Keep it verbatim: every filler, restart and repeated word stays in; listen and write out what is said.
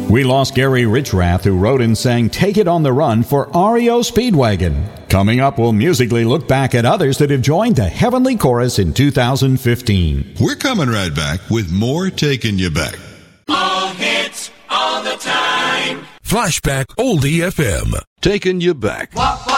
We lost Gary Richrath, who wrote and sang Take It on the Run for R E O Speedwagon. Coming up, we'll musically look back at others that have joined the Heavenly Chorus in two thousand fifteen. We're coming right back with more Taking You Back. All hits, all the time. Flashback Oldie F M. Taking You Back. What, what?